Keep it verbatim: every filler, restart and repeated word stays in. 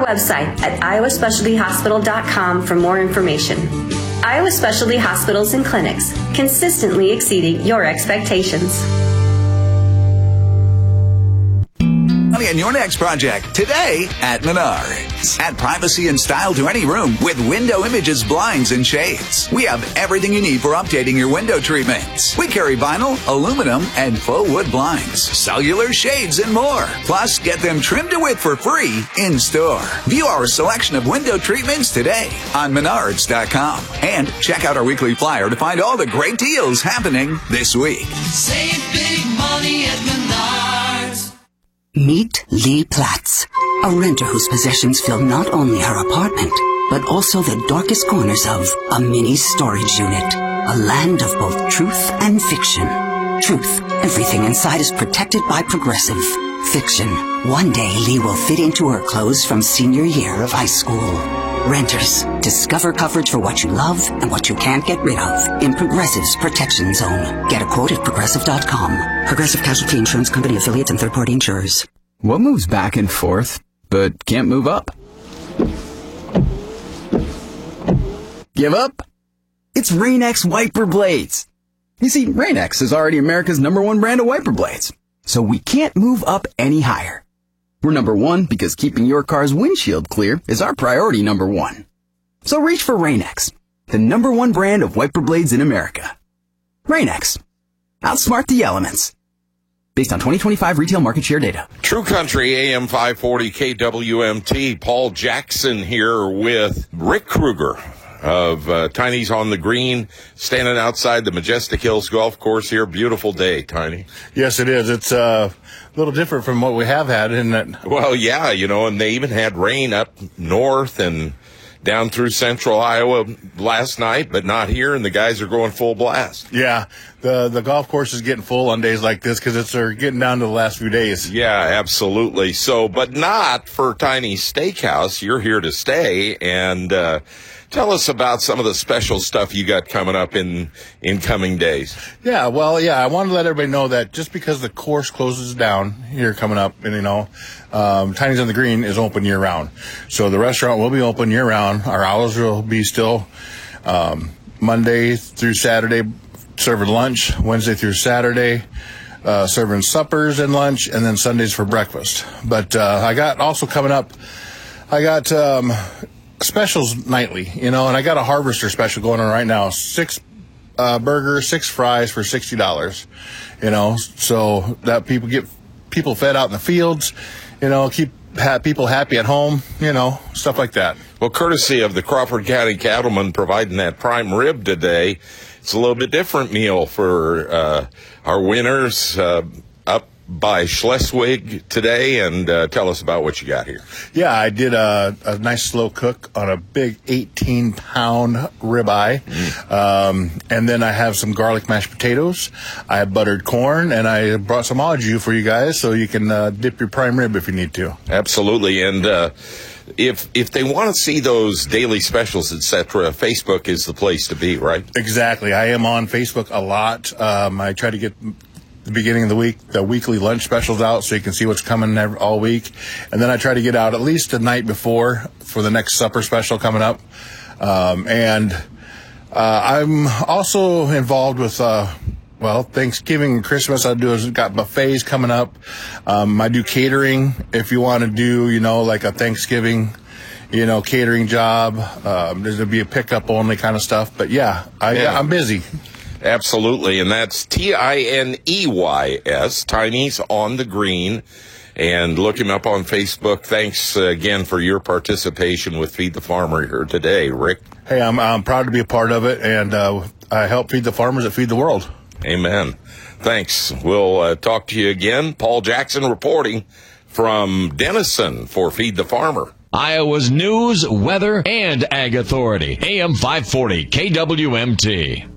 website at iowa specialty hospital dot com for more information. Iowa Specialty Hospitals and Clinics, consistently exceeding your expectations. On your next project today at Menards. Add privacy and style to any room with Window Images blinds and shades. We have everything you need for updating your window treatments. We carry vinyl, aluminum, and faux wood blinds, cellular shades, and more. Plus, get them trimmed to width for free in store. View our selection of window treatments today on menards dot com. And check out our weekly flyer to find all the great deals happening this week. Save big money at Menards. Meet Lee Platts, a renter whose possessions fill not only her apartment, but also the darkest corners of a mini storage unit. A land of both truth and fiction. Truth, everything inside is protected by Progressive. Fiction, one day Lee will fit into her clothes from senior year of high school. Renters, discover coverage for what you love and what you can't get rid of in Progressive's Protection Zone. Get a quote at progressive dot com. Progressive Casualty Insurance Company affiliates and third-party insurers. What moves back and forth, but can't move up? Give up? It's Rain-X wiper blades. You see, Rain-X is already America's number one brand of wiper blades, so we can't move up any higher. We're number one because keeping your car's windshield clear is our priority number one. So reach for Rain-X, the number one brand of wiper blades in America. Rain-X. Outsmart the elements. Based on twenty twenty-five retail market share data. True Country, A M five forty K W M T. Paul Jackson here with Rick Kruger of uh, Tiny's on the Green, standing outside the Majestic Hills Golf Course here. Beautiful day, Tiny. Yes, it is. It's uh, a little different from what we have had, isn't it? Well, yeah, you know, and they even had rain up north and down through central Iowa last night, but not here, and the guys are going full blast. Yeah, the the golf course is getting full on days like this because it's they're getting down to the last few days. Yeah, absolutely. So, but not for Tiny's Steakhouse. You're here to stay, and uh, tell us about some of the special stuff you got coming up in, in coming days. Yeah, well, yeah, I wanted to let everybody know that just because the course closes down here coming up, and you know, um, Tiny's on the Green is open year round. So the restaurant will be open year round. Our hours will be still um, Monday through Saturday serving lunch, Wednesday through Saturday uh, serving suppers and lunch, and then Sundays for breakfast. But uh, I got also coming up, I got um, specials nightly, you know, and I got a Harvester special going on right now. Six uh, burgers, six fries for sixty dollars, you know, so that people get people fed out in the fields, you know, keep ha- people happy at home, you know, stuff like that. Well, courtesy of the Crawford County Cattlemen providing that prime rib today, it's a little bit different meal for uh, our winners uh, up by Schleswig today, and uh, tell us about what you got here. Yeah, I did a, a nice slow cook on a big eighteen pound ribeye, mm. um, and then I have some garlic mashed potatoes. I have buttered corn, and I brought some au jus for you guys, so you can uh, dip your prime rib if you need to. Absolutely, and uh, if if they want to see those daily specials, et cetera, Facebook is the place to be, right? Exactly. I am on Facebook a lot. Um, I try to get the beginning of the week, the weekly lunch specials out so you can see what's coming every, all week. And then I try to get out at least the night before for the next supper special coming up. Um, and uh, I'm also involved with, uh, well, Thanksgiving and Christmas. I do is got buffets coming up. Um, I do catering if you want to do, you know, like a Thanksgiving, you know, catering job. Um, there's going to be a pickup only kind of stuff. But yeah, I, yeah. I'm busy. Absolutely, and that's T I N E Y S, Tiny's on the Green, and look him up on Facebook. Thanks uh, again for your participation with Feed the Farmer here today, Rick. Hey, I'm, I'm proud to be a part of it, and uh, I help feed the farmers that feed the world. Amen. Thanks. We'll uh, talk to you again. Paul Jackson reporting from Denison for Feed the Farmer. Iowa's news, weather, and ag authority. A M five forty K W M T.